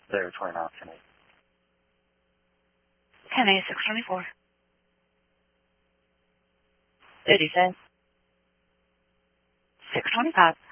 Laboratory now, 10 10A 624. 50 cents. 625.